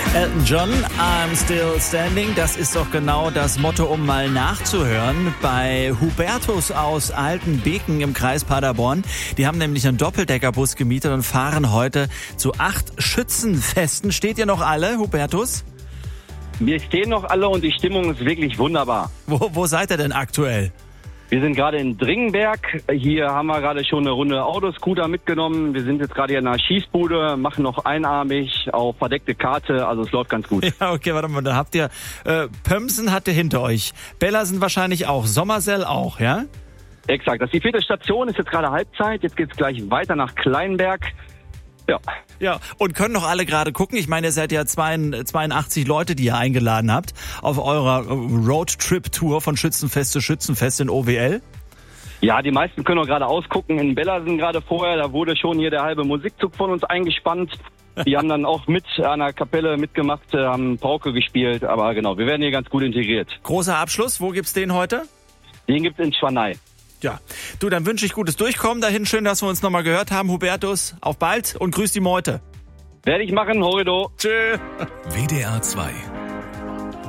Elton John, I'm Still Standing, das ist doch genau das Motto, um mal nachzuhören, bei Hubertus aus Altenbeken im Kreis Paderborn. Die haben nämlich einen Doppeldeckerbus gemietet und fahren heute zu 8 Schützenfesten. Steht ihr noch alle, Hubertus? Wir stehen noch alle und die Stimmung ist wirklich wunderbar. Wo seid ihr denn aktuell? Wir sind gerade in Dringenberg. Hier haben wir gerade schon eine Runde Autoscooter mitgenommen. Wir sind jetzt gerade hier in einer Schießbude, machen noch einarmig auf verdeckte Karte. Also es läuft ganz gut. Ja, okay, warte mal, da habt ihr, Pömsen habt ihr hinter euch. Bellersen wahrscheinlich auch, Sommersell auch, ja? Exakt, das ist die 4. Station, ist jetzt gerade Halbzeit. Jetzt geht's gleich weiter nach Kleinberg. Ja, und können noch alle gerade gucken. Ich meine, ihr seid ja 82 Leute, die ihr eingeladen habt auf eurer Roadtrip-Tour von Schützenfest zu Schützenfest in OWL. Ja, die meisten können auch gerade ausgucken. In Bellersen gerade vorher, da wurde schon hier der halbe Musikzug von uns eingespannt. Die haben dann auch mit einer Kapelle mitgemacht, haben Pauke gespielt. Aber genau, wir werden hier ganz gut integriert. Großer Abschluss, wo gibt's den heute? Den gibt's in Schwanei. Ja, du, dann wünsche ich gutes Durchkommen dahin. Schön, dass wir uns nochmal gehört haben, Hubertus. Auf bald und grüß die Meute. Werde ich machen, Horido. Tschö. WDR 2